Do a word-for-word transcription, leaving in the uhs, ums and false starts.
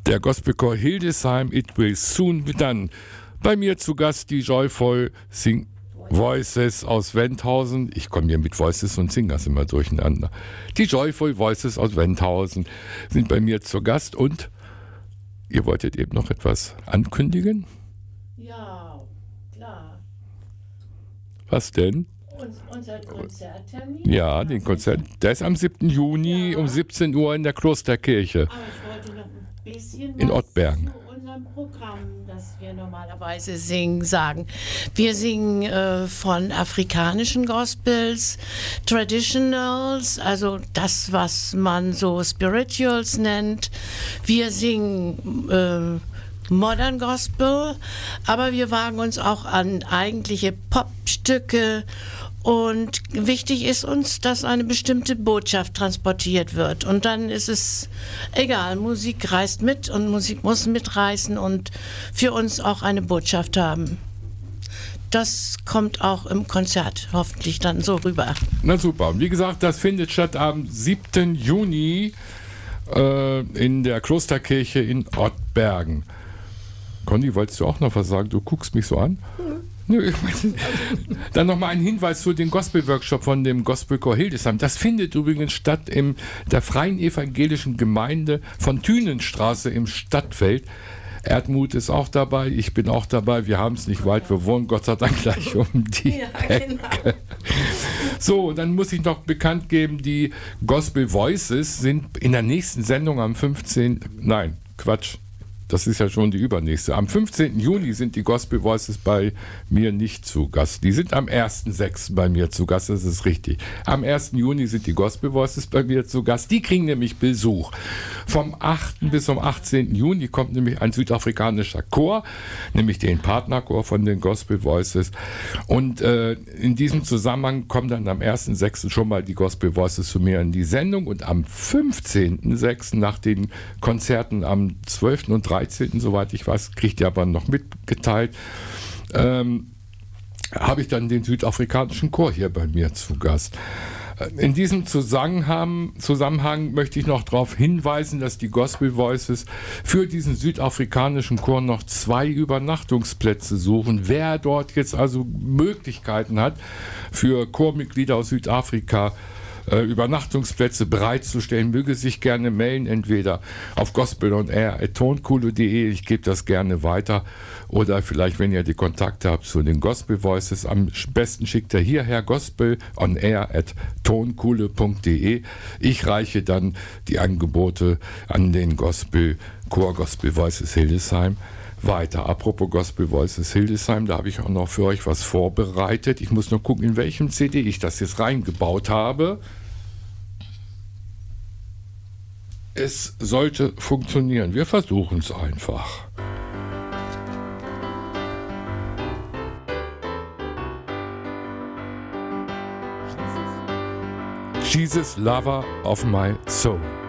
Der Gospelchor Hildesheim, It Will Soon Be Done. Bei mir zu Gast die Joyful Sing Voices aus Wendhausen. Ich komme hier mit Voices und Singers immer durcheinander. Die Joyful Voices aus Wendhausen sind bei mir zu Gast und ihr wolltet eben noch etwas ankündigen? Ja, klar. Was denn? Uns, unser Konzerttermin? Ja, den Konzert. Der ist am siebten Juni ja. um siebzehn Uhr in der Klosterkirche. Aber ich wollte noch ein bisschen in was Ottbergen. zu unserem Programm, das wir normalerweise singen, sagen. Wir singen äh, von afrikanischen Gospels, Traditionals, also das, was man so Spirituals nennt. Wir singen äh, Modern Gospel, aber wir wagen uns auch an eigentliche Popstücke. Und wichtig ist uns, dass eine bestimmte Botschaft transportiert wird. Und dann ist es egal, Musik reist mit und Musik muss mitreißen und für uns auch eine Botschaft haben. Das kommt auch im Konzert hoffentlich dann so rüber. Na super. Wie gesagt, das findet statt am siebten Juni äh, in der Klosterkirche in Ottbergen. Conny, wolltest du auch noch was sagen? Du guckst mich so an. Mhm. Dann nochmal ein Hinweis zu dem Gospel-Workshop von dem Gospelchor Hildesheim. Das findet übrigens statt in der Freien Evangelischen Gemeinde von Thünenstraße im Stadtfeld. Erdmut ist auch dabei, ich bin auch dabei. Wir haben es nicht weit, wir wohnen Gott sei Dank gleich um die ja, Ecke. Genau. So, dann muss ich noch bekannt geben, die Gospel Voices sind in der nächsten Sendung am fünfzehnten Nein, Quatsch. Das ist ja schon die übernächste. Am fünfzehnten Juni sind die Gospel Voices bei mir nicht zu Gast. Die sind am ersten sechsten bei mir zu Gast, das ist richtig. Am ersten Juni sind die Gospel Voices bei mir zu Gast. Die kriegen nämlich Besuch. Vom achten bis zum achtzehnten Juni kommt nämlich ein südafrikanischer Chor, nämlich den Partnerchor von den Gospel Voices. Und äh, in diesem Zusammenhang kommen dann am ersten sechsten schon mal die Gospel Voices zu mir in die Sendung. Und am fünfzehnten sechsten nach den Konzerten am zwölften und dreizehnten soweit ich weiß, kriegt ihr aber noch mitgeteilt, ähm, habe ich dann den südafrikanischen Chor hier bei mir zu Gast. In diesem Zusammenhang, Zusammenhang möchte ich noch darauf hinweisen, dass die Gospel Voices für diesen südafrikanischen Chor noch zwei Übernachtungsplätze suchen. Wer dort jetzt also Möglichkeiten hat, für Chormitglieder aus Südafrika Übernachtungsplätze bereitzustellen, möge sich gerne melden, entweder auf gospel on air at tonkuhle punkt de, ich gebe das gerne weiter, oder vielleicht, wenn ihr die Kontakte habt zu den Gospel Voices, am besten schickt ihr hierher gospel on air at tonkuhle punkt de. Ich reiche dann die Angebote an den Gospel Chor Gospel Voices Hildesheim weiter. Apropos Gospel Voices Hildesheim, da habe ich auch noch für euch was vorbereitet. Ich muss nur gucken, in welchem C D ich das jetzt reingebaut habe. Es sollte funktionieren. Wir versuchen es einfach. Jesus, Lover of my Soul.